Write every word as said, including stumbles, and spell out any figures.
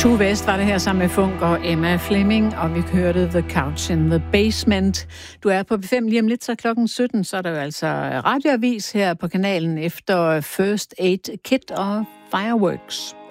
Tue West var det her sammen med Funk og Emma Fleming, og vi hørte The Couch in the Basement. Du er på B fem lige om lidt, så klokken sytten, så er der jo altså radioavis her på kanalen efter First Aid Kit og Fireworks.